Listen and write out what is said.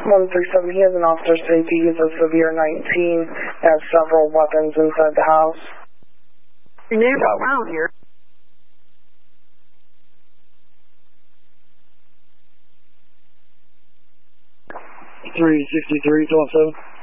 137, he has an officer safety. He's a severe 19, has several weapons inside the house. Your name's around here. 363, 217.